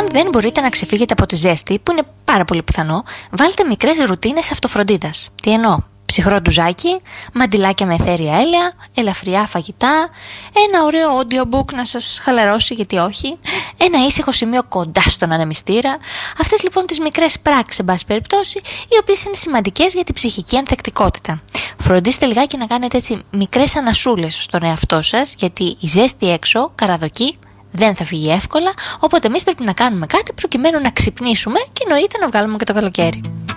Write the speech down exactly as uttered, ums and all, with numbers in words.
δεν μπορείτε να ξεφύγετε από τη ζέστη, που είναι πάρα πολύ πιθανό, βάλτε μικρές ρουτίνες αυτοφροντίδας. Τι εννοώ? Ψυχρό ντουζάκι, μαντιλάκια με αιθέρια έλαια, ελαφριά φαγητά, ένα ωραίο audiobook να σας χαλαρώσει, γιατί όχι, ένα ήσυχο σημείο κοντά στον ανεμιστήρα. Αυτές λοιπόν τις μικρές πράξεις, εν πάση περιπτώσει, οι οποίες είναι σημαντικές για την ψυχική ανθεκτικότητα. Φροντίστε λιγάκι να κάνετε έτσι μικρές ανασούλες στον εαυτό σας, γιατί η ζέστη έξω, καραδοκή, δεν θα φύγει εύκολα, οπότε εμείς πρέπει να κάνουμε κάτι προκειμένου να ξυπνήσουμε και εννοείται να βγάλουμε και το καλοκαίρι.